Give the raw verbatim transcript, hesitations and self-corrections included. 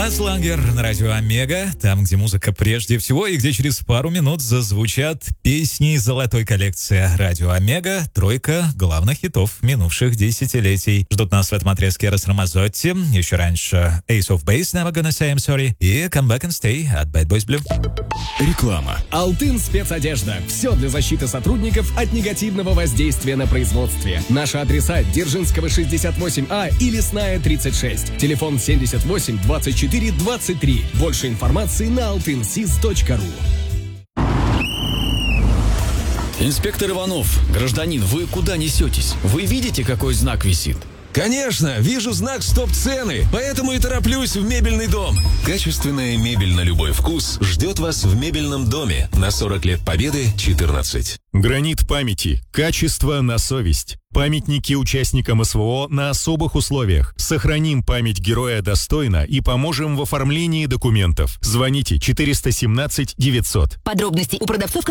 Мас Лангер на радио Омега, там, где музыка прежде всего и где через пару минут зазвучат песни из золотой коллекции радио Омега, тройка главных хитов минувших десятилетий. Ждут нас в этом отрезке Эрос Рамазотти, еще раньше Ace of Base, Never Gonna Say I'm Sorry и Come Back and Stay от Bad Boys Blue. Реклама. Алтын спецодежда. Все для защиты сотрудников от негативного воздействия на производстве. Наши адреса: Дзержинского шестьдесят восемь А и Лесная тридцать шесть. Телефон семьдесят восемь двадцать четыре двадцать три. Больше информации на алтынсиз точка ру. Инспектор Иванов, гражданин, вы куда несетесь? Вы видите, какой знак висит? Конечно, вижу знак «Стоп-цены», поэтому и тороплюсь в мебельный дом. Качественная мебель на любой вкус ждет вас в мебельном доме на сорок лет Победы, четырнадцать. Гранит памяти. Качество на совесть. Памятники участникам СВО на особых условиях. Сохраним память героя достойно и поможем в оформлении документов. Звоните четыреста семнадцать девятьсот. Подробности у продавцов компании.